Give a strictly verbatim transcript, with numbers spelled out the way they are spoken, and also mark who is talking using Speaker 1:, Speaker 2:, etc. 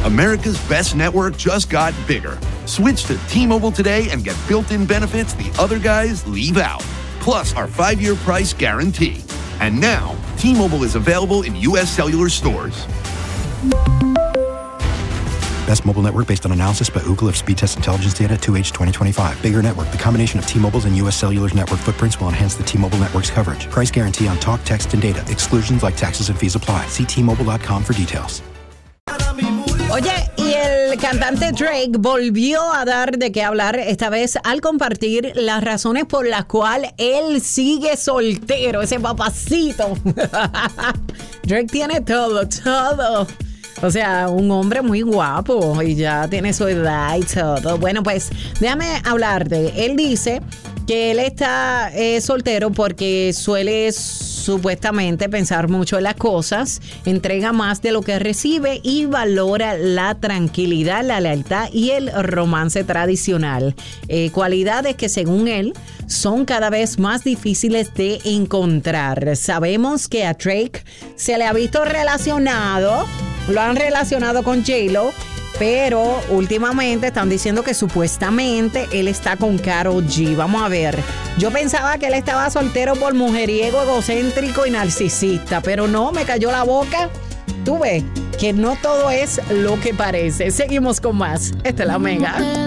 Speaker 1: America's best network just got bigger. Switch to T-Mobile today and get built-in benefits the other guys leave out. Plus our five-year price guarantee. And now, T-Mobile is available in U S cellular stores.
Speaker 2: Best mobile network based on analysis by Ookla of speed test intelligence data two H twenty twenty-five. Bigger network. The combination of T-Mobile's and U S Cellular's network footprints will enhance the T-Mobile network's coverage. Price guarantee on talk, text, and data. Exclusions like taxes and fees apply. See T Mobile dot com for details.
Speaker 3: Oye, y el cantante Drake volvió a dar de qué hablar, esta vez al compartir las razones por las cuales él sigue soltero, ese papacito. Drake tiene todo, todo. O sea, un hombre muy guapo y ya tiene su edad y todo. Bueno, pues déjame hablarte. Él dice que él está eh, soltero porque suele supuestamente pensar mucho en las cosas, entrega más de lo que recibe y valora la tranquilidad, la lealtad y el romance tradicional. Eh, cualidades que según él son cada vez más difíciles de encontrar. Sabemos que a Drake se le ha visto relacionado, lo han relacionado con J-Lo, pero últimamente están diciendo que supuestamente él está con Karol G. Vamos a ver. Yo pensaba que él estaba soltero por mujeriego, egocéntrico y narcisista, pero no, me cayó la boca. Tú ves que no todo es lo que parece. Seguimos con más. Esta es La Mega.